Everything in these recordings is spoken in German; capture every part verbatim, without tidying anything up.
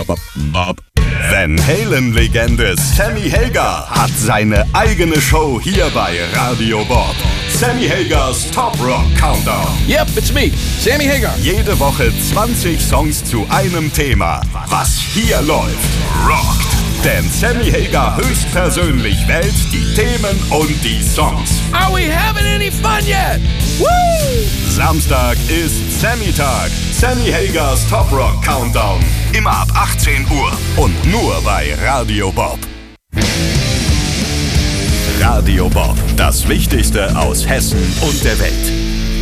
Van Halen-Legende Sammy Hagar hat seine eigene Show hier bei Radio Bob. Sammy Hagars Top Rock Countdown. Yep, it's me, Sammy Hagar. Jede Woche zwanzig Songs zu einem Thema. Was hier läuft, rockt. Denn Sammy Hagar höchstpersönlich wählt die Themen und die Songs. Are we having any fun yet? Woo! Samstag ist Sammy-Tag. Sammy Hagars Top Rock Countdown. Immer ab achtzehn Uhr und nur bei Radio Bob. Radio Bob, das Wichtigste aus Hessen und der Welt.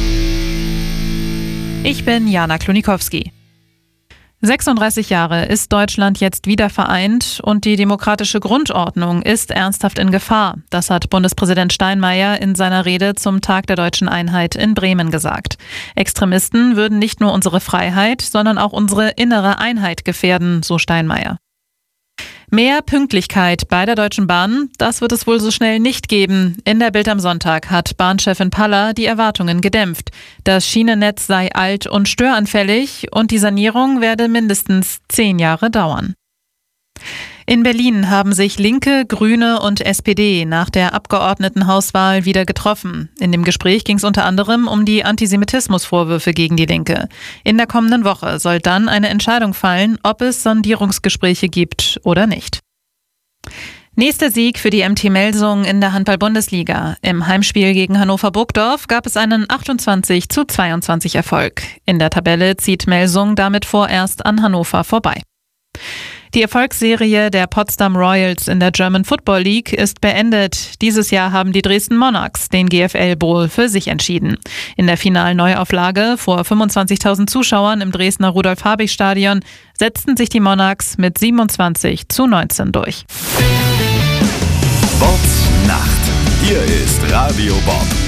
Ich bin Jana Klonikowski. sechsunddreißig Jahre ist Deutschland jetzt wieder vereint und die demokratische Grundordnung ist ernsthaft in Gefahr. Das hat Bundespräsident Steinmeier in seiner Rede zum Tag der deutschen Einheit in Bremen gesagt. Extremisten würden nicht nur unsere Freiheit, sondern auch unsere innere Einheit gefährden, so Steinmeier. Mehr Pünktlichkeit bei der Deutschen Bahn, das wird es wohl so schnell nicht geben. In der Bild am Sonntag hat Bahnchefin Paller die Erwartungen gedämpft. Das Schienennetz sei alt und störanfällig und die Sanierung werde mindestens zehn Jahre dauern. In Berlin haben sich Linke, Grüne und S P D nach der Abgeordnetenhauswahl wieder getroffen. In dem Gespräch ging es unter anderem um die Antisemitismusvorwürfe gegen die Linke. In der kommenden Woche soll dann eine Entscheidung fallen, ob es Sondierungsgespräche gibt oder nicht. Nächster Sieg für die M T Melsung in der Handball-Bundesliga. Im Heimspiel gegen Hannover Burgdorf gab es einen achtundzwanzig zu zweiundzwanzig Erfolg. In der Tabelle zieht Melsung damit vorerst an Hannover vorbei. Die Erfolgsserie der Potsdam Royals in der German Football League ist beendet. Dieses Jahr haben die Dresden Monarchs den G F L Bowl für sich entschieden. In der finalen Neuauflage vor fünfundzwanzigtausend Zuschauern im Dresdner Rudolf-Habich-Stadion setzten sich die Monarchs mit siebenundzwanzig zu neunzehn durch. Bobs Nacht. Hier ist Radio Bob.